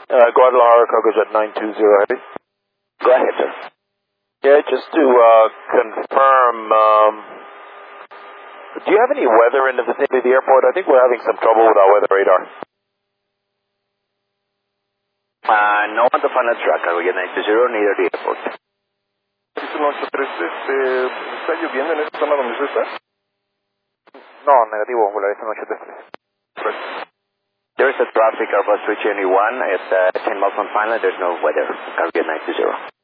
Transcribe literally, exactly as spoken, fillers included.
Uh, Guadalajara, coverage at nine two zero heavy. Go ahead, sir. Yeah, just to uh, confirm, um, do you have any weather in the vicinity of the airport? I think we're having some trouble with our weather radar. Uh, no on the final track, Cargo nine two zero, near the airport. ocho tres, este, ¿está lloviendo en esta zona donde usted está? No, negativo, Volaris ocho tres tres. Right. There is a traffic of three twenty-one at uh, ten miles on final. There's no weather, Cargo nine two zero.